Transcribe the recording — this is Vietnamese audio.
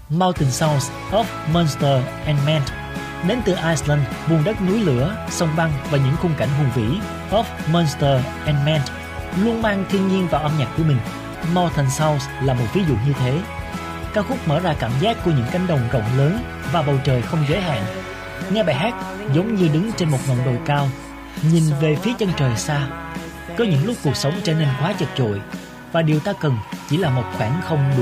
Mountain Sounds of Monster and Men, đến từ Iceland, vùng đất núi lửa, sông băng và những khung cảnh hùng vĩ. Of Monster and Men luôn mang thiên nhiên vào âm nhạc của mình. Mountain Sounds là một ví dụ như thế. Ca khúc mở ra cảm giác của những cánh đồng rộng lớn và bầu trời không giới hạn. Nghe bài hát giống như đứng trên một ngọn đồi cao, nhìn về phía chân trời xa. Có những lúc cuộc sống trở nên quá chật chội và điều ta cần chỉ là một khoảng không đủ